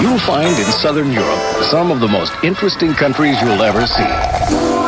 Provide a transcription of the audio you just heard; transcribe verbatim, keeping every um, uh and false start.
You'll find in Southern Europe some of the most interesting countries you'll ever see.